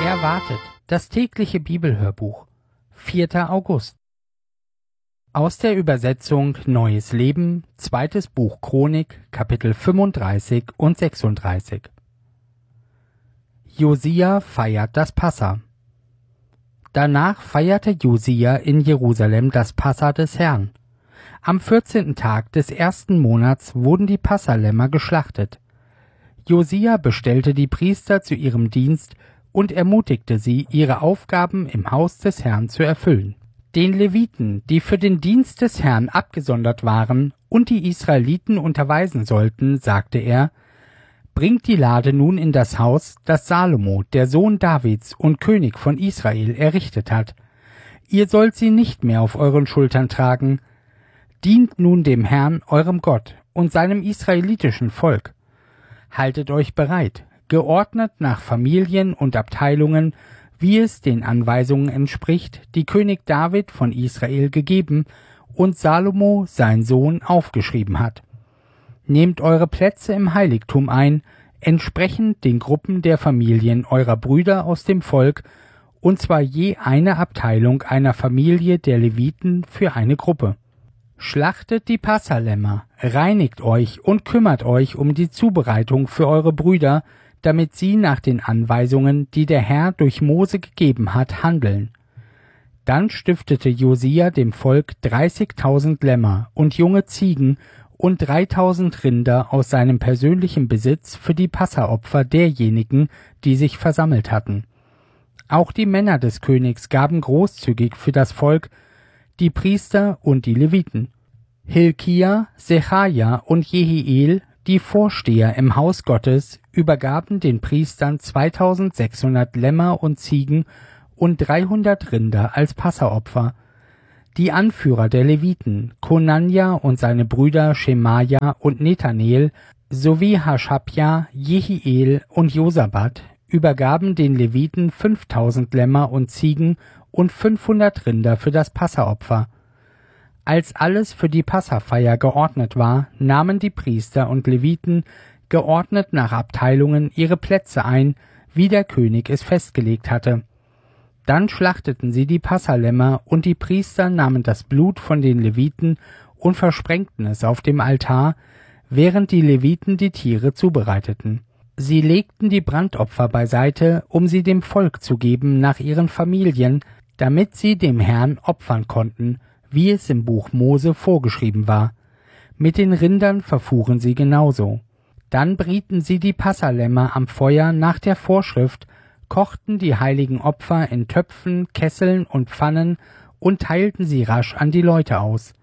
Erwartet, das tägliche Bibelhörbuch, 4. August. Aus der Übersetzung Neues Leben, 2. Buch Chronik, Kapitel 35 und 36. Josia feiert das Passa. Danach feierte Josia in Jerusalem das Passa des Herrn. Am 14. Tag des ersten Monats wurden die Passalämmer geschlachtet. Josia bestellte die Priester zu ihrem Dienst und ermutigte sie, ihre Aufgaben im Haus des Herrn zu erfüllen. Den Leviten, die für den Dienst des Herrn abgesondert waren und die Israeliten unterweisen sollten, sagte er: Bringt die Lade nun in das Haus, das Salomo, der Sohn Davids und König von Israel, errichtet hat. Ihr sollt sie nicht mehr auf euren Schultern tragen. Dient nun dem Herrn, eurem Gott, und seinem israelitischen Volk. Haltet euch bereit, geordnet nach Familien und Abteilungen, wie es den Anweisungen entspricht, die König David von Israel gegeben und Salomo, sein Sohn, aufgeschrieben hat. Nehmt eure Plätze im Heiligtum ein, entsprechend den Gruppen der Familien eurer Brüder aus dem Volk, und zwar je eine Abteilung einer Familie der Leviten für eine Gruppe. Schlachtet die Passalämmer, reinigt euch und kümmert euch um die Zubereitung für eure Brüder, damit sie nach den Anweisungen, die der Herr durch Mose gegeben hat, handeln. Dann stiftete Josia dem Volk 30.000 Lämmer und junge Ziegen und 3.000 Rinder aus seinem persönlichen Besitz für die Passaopfer derjenigen, die sich versammelt hatten. Auch die Männer des Königs gaben großzügig für das Volk, die Priester und die Leviten. Hilkia, Sechaja und Jehiel, die Vorsteher im Haus Gottes, übergaben den Priestern 2.600 Lämmer und Ziegen und 300 Rinder als Passaopfer. Die Anführer der Leviten, Konanja und seine Brüder Schemaja und Nethanel, sowie Haschabja, Jehiel und Josabat, übergaben den Leviten 5.000 Lämmer und Ziegen und 500 Rinder für das Passaopfer. Als alles für die Passafeier geordnet war, nahmen die Priester und Leviten, geordnet nach Abteilungen, ihre Plätze ein, wie der König es festgelegt hatte. Dann schlachteten sie die Passalämmer, und die Priester nahmen das Blut von den Leviten und versprengten es auf dem Altar, während die Leviten die Tiere zubereiteten. Sie legten die Brandopfer beiseite, um sie dem Volk zu geben nach ihren Familien, damit sie dem Herrn opfern konnten, wie es im Buch Mose vorgeschrieben war. Mit den Rindern verfuhren sie genauso. Dann brieten sie die Passalämmer am Feuer nach der Vorschrift, kochten die heiligen Opfer in Töpfen, Kesseln und Pfannen und teilten sie rasch an die Leute aus.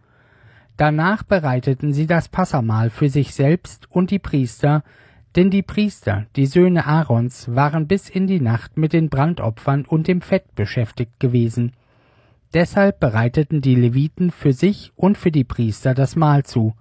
Danach bereiteten sie das Passamahl für sich selbst und die Priester, denn die Priester, die Söhne Aarons, waren bis in die Nacht mit den Brandopfern und dem Fett beschäftigt gewesen. Deshalb bereiteten die Leviten für sich und für die Priester das Mahl zu.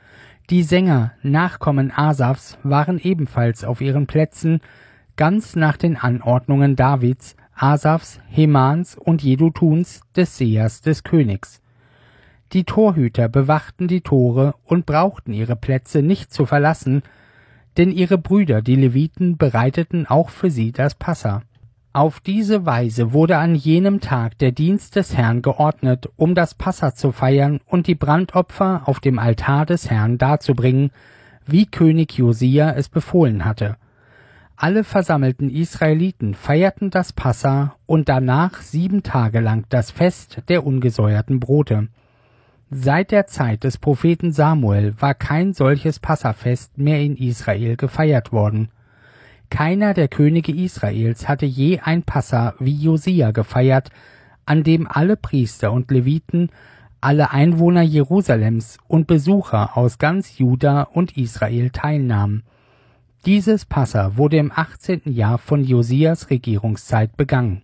Die Sänger, Nachkommen Asafs, waren ebenfalls auf ihren Plätzen, ganz nach den Anordnungen Davids, Asafs, Hemans und Jedutuns, des Sehers des Königs. Die Torhüter bewachten die Tore und brauchten ihre Plätze nicht zu verlassen, denn ihre Brüder, die Leviten, bereiteten auch für sie das Passa. Auf diese Weise wurde an jenem Tag der Dienst des Herrn geordnet, um das Passa zu feiern und die Brandopfer auf dem Altar des Herrn darzubringen, wie König Josia es befohlen hatte. Alle versammelten Israeliten feierten das Passa und danach 7 Tage lang das Fest der ungesäuerten Brote. Seit der Zeit des Propheten Samuel war kein solches Passafest mehr in Israel gefeiert worden. Keiner der Könige Israels hatte je ein Passa wie Josia gefeiert, an dem alle Priester und Leviten, alle Einwohner Jerusalems und Besucher aus ganz Juda und Israel teilnahmen. Dieses Passa wurde im 18. Jahr von Josias Regierungszeit begangen.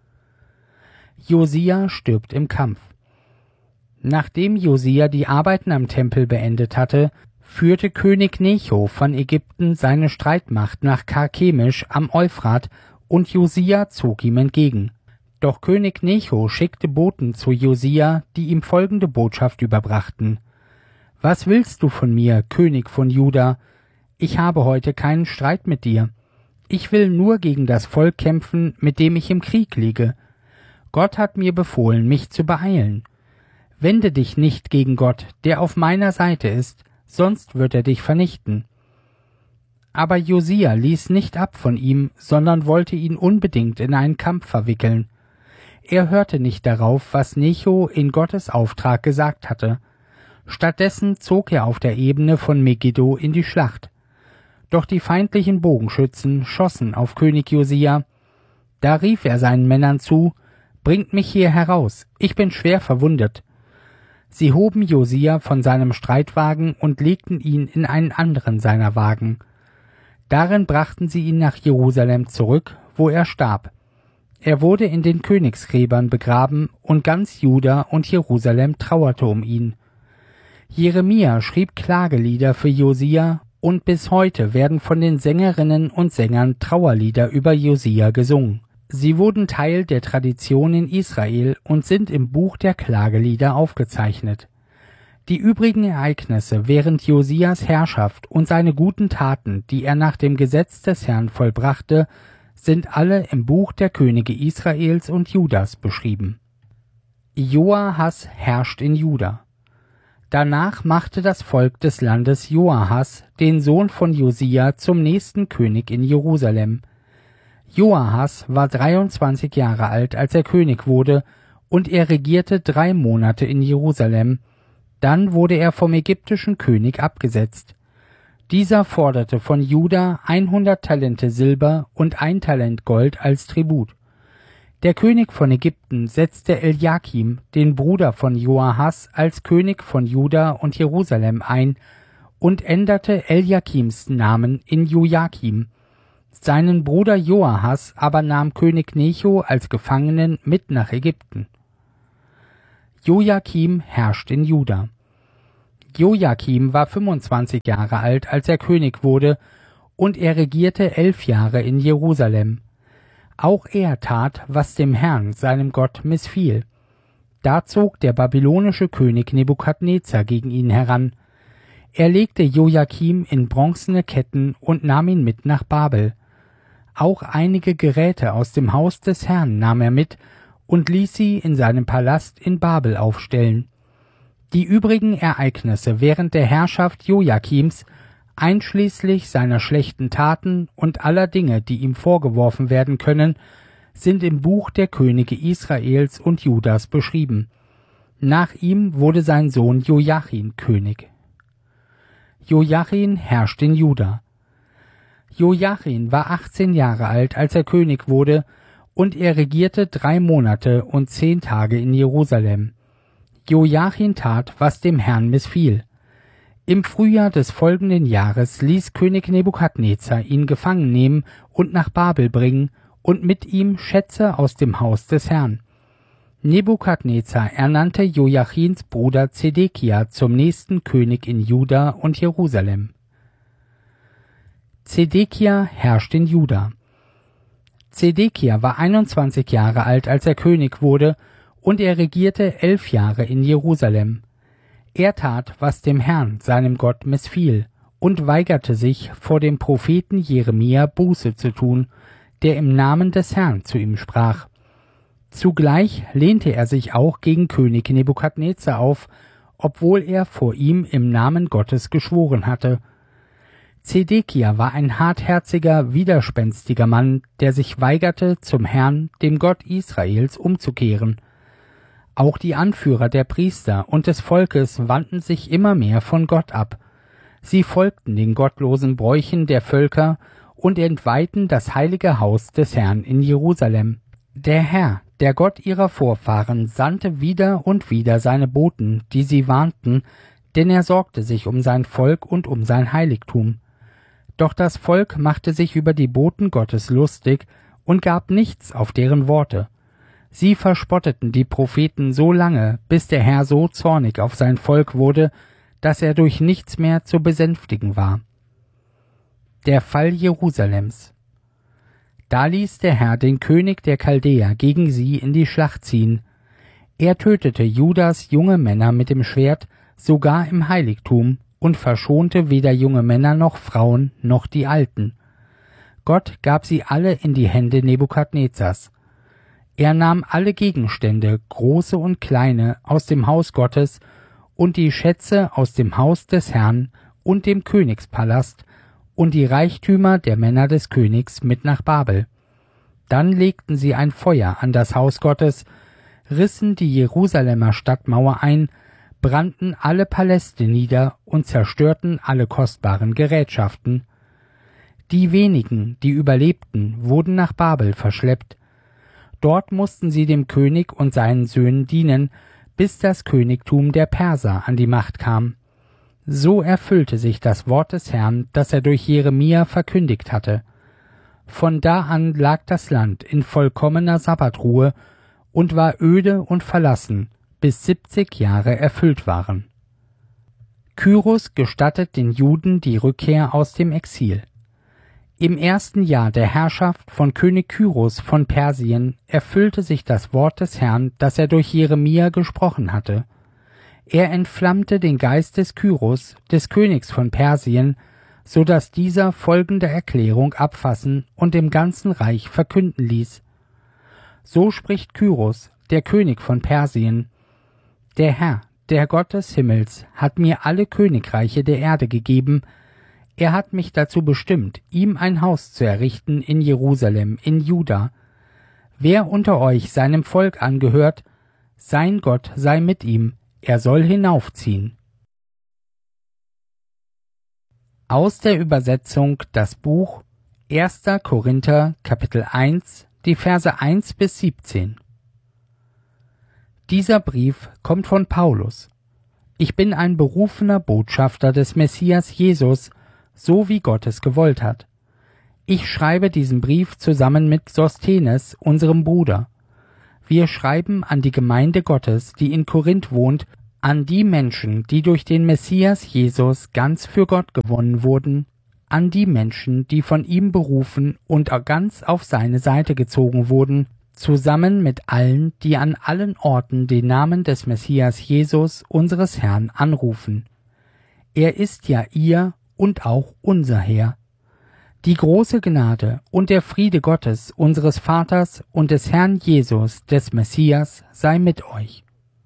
Josia stirbt im Kampf. Nachdem Josia die Arbeiten am Tempel beendet hatte, führte König Necho von Ägypten seine Streitmacht nach Karkemisch am Euphrat, und Josia zog ihm entgegen. Doch König Necho schickte Boten zu Josia, die ihm folgende Botschaft überbrachten: Was willst du von mir, König von Juda? Ich habe heute keinen Streit mit dir. Ich will nur gegen das Volk kämpfen, mit dem ich im Krieg liege. Gott hat mir befohlen, mich zu beeilen. Wende dich nicht gegen Gott, der auf meiner Seite ist, sonst wird er dich vernichten. Aber Josia ließ nicht ab von ihm, sondern wollte ihn unbedingt in einen Kampf verwickeln. Er hörte nicht darauf, was Necho in Gottes Auftrag gesagt hatte. Stattdessen zog er auf der Ebene von Megiddo in die Schlacht. Doch die feindlichen Bogenschützen schossen auf König Josia. Da rief er seinen Männern zu: »Bringt mich hier heraus, ich bin schwer verwundet.« Sie hoben Josia von seinem Streitwagen und legten ihn in einen anderen seiner Wagen. Darin brachten sie ihn nach Jerusalem zurück, wo er starb. Er wurde in den Königsgräbern begraben, und ganz Juda und Jerusalem trauerte um ihn. Jeremia schrieb Klagelieder für Josia, und bis heute werden von den Sängerinnen und Sängern Trauerlieder über Josia gesungen. Sie wurden Teil der Tradition in Israel und sind im Buch der Klagelieder aufgezeichnet. Die übrigen Ereignisse während Josias Herrschaft und seine guten Taten, die er nach dem Gesetz des Herrn vollbrachte, sind alle im Buch der Könige Israels und Judas beschrieben. Joahas herrscht in Juda. Danach machte das Volk des Landes Joahas den Sohn von Josia zum nächsten König in Jerusalem. Joahas war 23 Jahre alt, als er König wurde, und er regierte 3 Monate in Jerusalem. Dann wurde er vom ägyptischen König abgesetzt. Dieser forderte von Juda 100 Talente Silber und 1 Talent Gold als Tribut. Der König von Ägypten setzte Eljakim, den Bruder von Joahas, als König von Juda und Jerusalem ein und änderte Eljakims Namen in Jojakim. Seinen Bruder Joahas aber nahm König Necho als Gefangenen mit nach Ägypten. Jojakim herrscht in Juda. Jojakim war 25 Jahre alt, als er König wurde, und er regierte 11 Jahre in Jerusalem. Auch er tat, was dem Herrn, seinem Gott, missfiel. Da zog der babylonische König Nebukadnezar gegen ihn heran. Er legte Jojakim in bronzene Ketten und nahm ihn mit nach Babel. Auch einige Geräte aus dem Haus des Herrn nahm er mit und ließ sie in seinem Palast in Babel aufstellen. Die übrigen Ereignisse während der Herrschaft Jojakims, einschließlich seiner schlechten Taten und aller Dinge, die ihm vorgeworfen werden können, sind im Buch der Könige Israels und Judas beschrieben. Nach ihm wurde sein Sohn Jojachin König. Jojachin herrscht in Juda. Jojachin war 18 Jahre alt, als er König wurde, und er regierte 3 Monate und 10 Tage in Jerusalem. Jojachin tat, was dem Herrn missfiel. Im Frühjahr des folgenden Jahres ließ König Nebukadnezar ihn gefangen nehmen und nach Babel bringen und mit ihm Schätze aus dem Haus des Herrn. Nebukadnezar ernannte Jojachins Bruder Zedekia zum nächsten König in Juda und Jerusalem. Zedekia herrscht in Juda. Zedekia war 21 Jahre alt, als er König wurde, und er regierte 11 Jahre in Jerusalem. Er tat, was dem Herrn, seinem Gott, missfiel, und weigerte sich, vor dem Propheten Jeremia Buße zu tun, der im Namen des Herrn zu ihm sprach. Zugleich lehnte er sich auch gegen König Nebukadnezar auf, obwohl er vor ihm im Namen Gottes geschworen hatte. Zedekia war ein hartherziger, widerspenstiger Mann, der sich weigerte, zum Herrn, dem Gott Israels, umzukehren. Auch die Anführer der Priester und des Volkes wandten sich immer mehr von Gott ab. Sie folgten den gottlosen Bräuchen der Völker und entweihten das heilige Haus des Herrn in Jerusalem. Der Herr, der Gott ihrer Vorfahren, sandte wieder und wieder seine Boten, die sie warnten, denn er sorgte sich um sein Volk und um sein Heiligtum. Doch das Volk machte sich über die Boten Gottes lustig und gab nichts auf deren Worte. Sie verspotteten die Propheten so lange, bis der Herr so zornig auf sein Volk wurde, dass er durch nichts mehr zu besänftigen war. Der Fall Jerusalems. Da ließ der Herr den König der Chaldäer gegen sie in die Schlacht ziehen. Er tötete Judas junge Männer mit dem Schwert, sogar im Heiligtum, und verschonte weder junge Männer noch Frauen noch die Alten. Gott gab sie alle in die Hände Nebukadnezars. Er nahm alle Gegenstände, große und kleine, aus dem Haus Gottes und die Schätze aus dem Haus des Herrn und dem Königspalast und die Reichtümer der Männer des Königs mit nach Babel. Dann legten sie ein Feuer an das Haus Gottes, rissen die Jerusalemer Stadtmauer ein, brannten alle Paläste nieder und zerstörten alle kostbaren Gerätschaften. Die wenigen, die überlebten, wurden nach Babel verschleppt. Dort mussten sie dem König und seinen Söhnen dienen, bis das Königtum der Perser an die Macht kam. So erfüllte sich das Wort des Herrn, das er durch Jeremia verkündigt hatte. Von da an lag das Land in vollkommener Sabbatruhe und war öde und verlassen, bis 70 Jahre erfüllt waren. Kyros gestattet den Juden die Rückkehr aus dem Exil. Im ersten Jahr der Herrschaft von König Kyros von Persien erfüllte sich das Wort des Herrn, das er durch Jeremia gesprochen hatte. Er entflammte den Geist des Kyros, des Königs von Persien, so dass dieser folgende Erklärung abfassen und dem ganzen Reich verkünden ließ. So spricht Kyros, der König von Persien: Der Herr, der Gott des Himmels, hat mir alle Königreiche der Erde gegeben. Er hat mich dazu bestimmt, ihm ein Haus zu errichten in Jerusalem, in Juda. Wer unter euch seinem Volk angehört, sein Gott sei mit ihm, er soll hinaufziehen. Aus der Übersetzung das Buch 1. Korinther, Kapitel 1, die Verse 1 bis 17. Dieser Brief kommt von Paulus. Ich bin ein berufener Botschafter des Messias Jesus, so wie Gott es gewollt hat. Ich schreibe diesen Brief zusammen mit Sosthenes, unserem Bruder. Wir schreiben an die Gemeinde Gottes, die in Korinth wohnt, an die Menschen, die durch den Messias Jesus ganz für Gott gewonnen wurden, an die Menschen, die von ihm berufen und ganz auf seine Seite gezogen wurden, zusammen mit allen, die an allen Orten den Namen des Messias Jesus, unseres Herrn, anrufen. Er ist ja ihr und auch unser Herr. Die große Gnade und der Friede Gottes, unseres Vaters und des Herrn Jesus, des Messias, sei mit euch.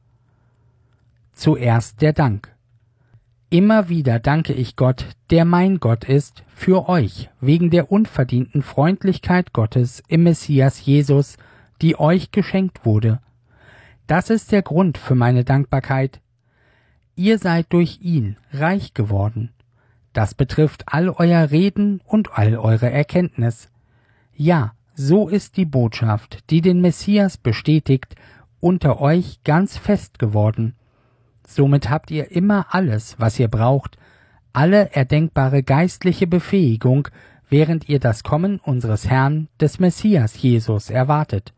Zuerst der Dank. Immer wieder danke ich Gott, der mein Gott ist, für euch, wegen der unverdienten Freundlichkeit Gottes im Messias Jesus, die euch geschenkt wurde. Das ist der Grund für meine Dankbarkeit. Ihr seid durch ihn reich geworden. Das betrifft all euer Reden und all eure Erkenntnis. Ja, so ist die Botschaft, die den Messias bestätigt, unter euch ganz fest geworden. Somit habt ihr immer alles, was ihr braucht, alle erdenkbare geistliche Befähigung, während ihr das Kommen unseres Herrn, des Messias Jesus, erwartet.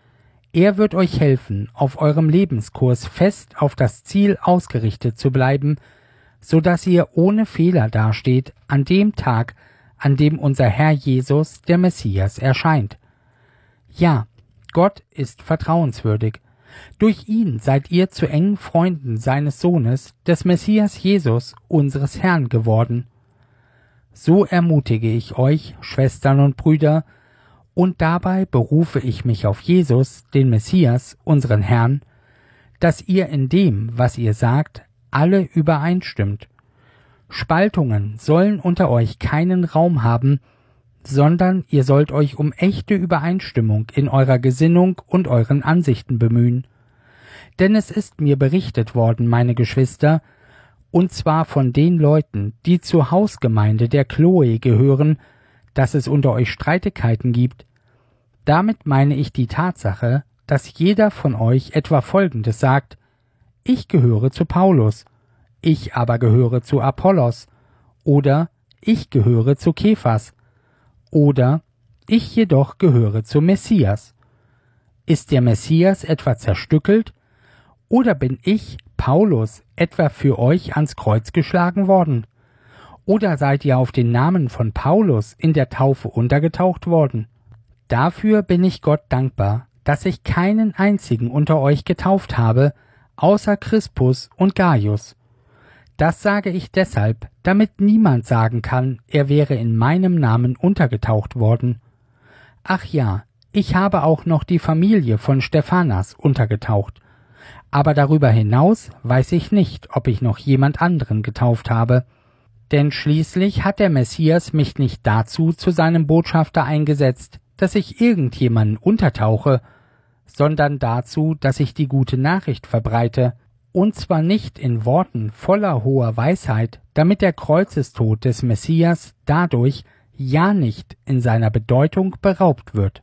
Er wird euch helfen, auf eurem Lebenskurs fest auf das Ziel ausgerichtet zu bleiben, so dass ihr ohne Fehler dasteht an dem Tag, an dem unser Herr Jesus, der Messias, erscheint. Ja, Gott ist vertrauenswürdig. Durch ihn seid ihr zu engen Freunden seines Sohnes, des Messias Jesus, unseres Herrn, geworden. So ermutige ich euch, Schwestern und Brüder, und dabei berufe ich mich auf Jesus, den Messias, unseren Herrn, dass ihr in dem, was ihr sagt, alle übereinstimmt. Spaltungen sollen unter euch keinen Raum haben, sondern ihr sollt euch um echte Übereinstimmung in eurer Gesinnung und euren Ansichten bemühen. Denn es ist mir berichtet worden, meine Geschwister, und zwar von den Leuten, die zur Hausgemeinde der Chloe gehören, dass es unter euch Streitigkeiten gibt. Damit meine ich die Tatsache, dass jeder von euch etwa Folgendes sagt: Ich gehöre zu Paulus, ich aber gehöre zu Apollos, oder ich gehöre zu Kephas, oder ich jedoch gehöre zum Messias. Ist der Messias etwa zerstückelt, oder bin ich, Paulus, etwa für euch ans Kreuz geschlagen worden? Oder seid ihr auf den Namen von Paulus in der Taufe untergetaucht worden? Dafür bin ich Gott dankbar, dass ich keinen einzigen unter euch getauft habe, außer Crispus und Gaius. Das sage ich deshalb, damit niemand sagen kann, er wäre in meinem Namen untergetaucht worden. Ach ja, ich habe auch noch die Familie von Stephanas untergetaucht. Aber darüber hinaus weiß ich nicht, ob ich noch jemand anderen getauft habe. Denn schließlich hat der Messias mich nicht dazu zu seinem Botschafter eingesetzt, dass ich irgendjemanden untertauche, sondern dazu, dass ich die gute Nachricht verbreite, und zwar nicht in Worten voller hoher Weisheit, damit der Kreuzestod des Messias dadurch ja nicht in seiner Bedeutung beraubt wird.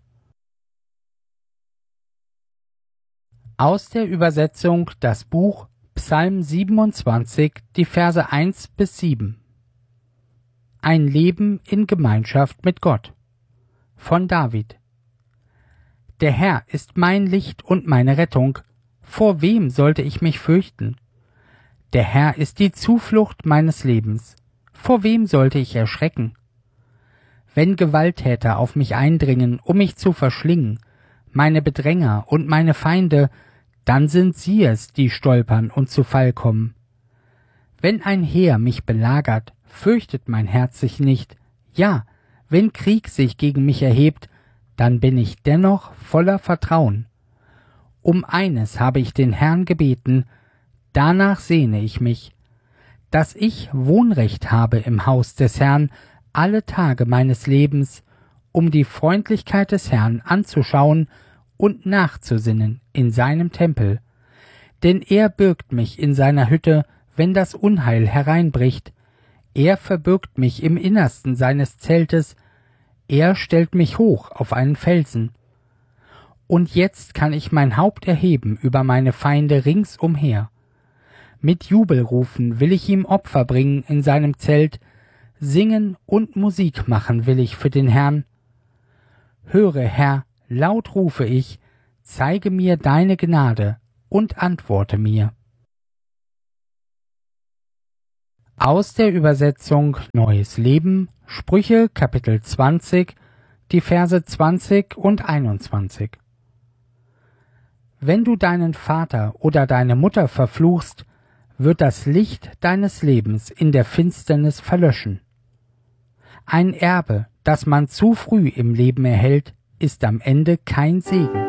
Aus der Übersetzung das Buch Psalm 27, die Verse 1 bis 7. Ein Leben in Gemeinschaft mit Gott. Von David. Der Herr ist mein Licht und meine Rettung. Vor wem sollte ich mich fürchten? Der Herr ist die Zuflucht meines Lebens. Vor wem sollte ich erschrecken? Wenn Gewalttäter auf mich eindringen, um mich zu verschlingen, meine Bedränger und meine Feinde, dann sind sie es, die stolpern und zu Fall kommen. Wenn ein Heer mich belagert, fürchtet mein Herz sich nicht. Ja, wenn Krieg sich gegen mich erhebt, dann bin ich dennoch voller Vertrauen. Um eines habe ich den Herrn gebeten, danach sehne ich mich, dass ich Wohnrecht habe im Haus des Herrn alle Tage meines Lebens, um die Freundlichkeit des Herrn anzuschauen und nachzusinnen in seinem Tempel. Denn er birgt mich in seiner Hütte, wenn das Unheil hereinbricht. Er verbirgt mich im Innersten seines Zeltes. Er stellt mich hoch auf einen Felsen. Und jetzt kann ich mein Haupt erheben über meine Feinde ringsumher. Mit Jubelrufen will ich ihm Opfer bringen in seinem Zelt, singen und Musik machen will ich für den Herrn. Höre, Herr, laut rufe ich, zeige mir deine Gnade und antworte mir. Aus der Übersetzung Neues Leben, Sprüche Kapitel 20, die Verse 20 und 21. Wenn du deinen Vater oder deine Mutter verfluchst, wird das Licht deines Lebens in der Finsternis verlöschen. Ein Erbe, das man zu früh im Leben erhält, ist am Ende kein Segen.